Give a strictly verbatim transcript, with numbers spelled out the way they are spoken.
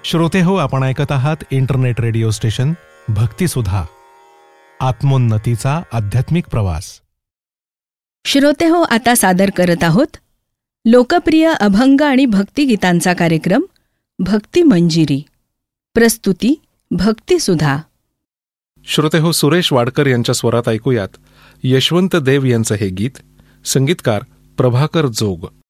श्रोते हो, आपण ऐकत आहात इंटरनेट रेडिओ स्टेशन भक्तिसुधा, आत्मोन्नतीचा आध्यात्मिक प्रवास. श्रोते हो, आता सादर करत आहोत लोकप्रिय अभंग आणि भक्तिगीतांचा कार्यक्रम भक्ती मंजिरी. प्रस्तुती भक्तिसुधा. श्रोते हो, सुरेश वाडकर यांच्या स्वरात ऐकूयात यशवंत देव यांचं हे गीत. संगीतकार प्रभाकर जोग.